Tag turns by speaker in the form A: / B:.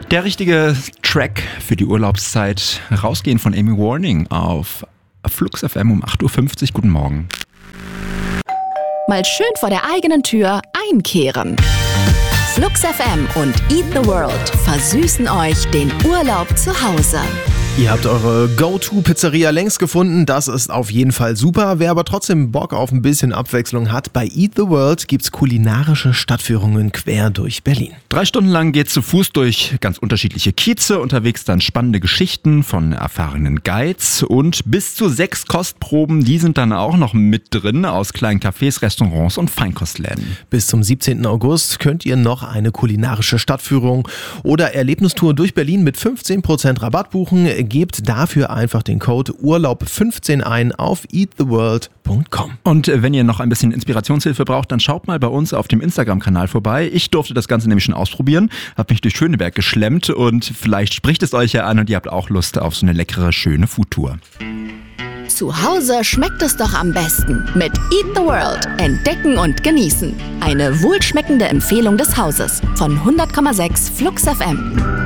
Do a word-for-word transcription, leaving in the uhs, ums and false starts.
A: Der richtige Track für die Urlaubszeit. Rausgehen von Amy Warning auf Flux F M um acht Uhr fünfzig. Guten Morgen.
B: Mal schön vor der eigenen Tür einkehren. Flux F M und Eat the World versüßen euch den Urlaub zu Hause.
C: Ihr habt eure Go-To-Pizzeria längst gefunden, das ist auf jeden Fall super. Wer aber trotzdem Bock auf ein bisschen Abwechslung hat, bei Eat the World gibt's kulinarische Stadtführungen quer durch Berlin.
A: Drei Stunden lang geht's zu Fuß durch ganz unterschiedliche Kieze, unterwegs dann spannende Geschichten von erfahrenen Guides und bis zu sechs Kostproben, die sind dann auch noch mit drin aus kleinen Cafés, Restaurants und Feinkostläden.
C: Bis zum siebzehnten August könnt ihr noch eine kulinarische Stadtführung oder Erlebnistour durch Berlin mit fünfzehn Prozent Rabatt buchen. Gebt dafür einfach den Code Urlaub fünfzehn ein auf eat the world punkt com.
A: Und wenn ihr noch ein bisschen Inspirationshilfe braucht, dann schaut mal bei uns auf dem Instagram-Kanal vorbei. Ich durfte das Ganze nämlich schon ausprobieren, habe mich durch Schöneberg geschlemmt und vielleicht spricht es euch ja an und ihr habt auch Lust auf so eine leckere, schöne Foodtour.
B: Zu Hause schmeckt es doch am besten mit Eat the World. Entdecken und genießen. Eine wohlschmeckende Empfehlung des Hauses von hundert Komma sechs Flux F M.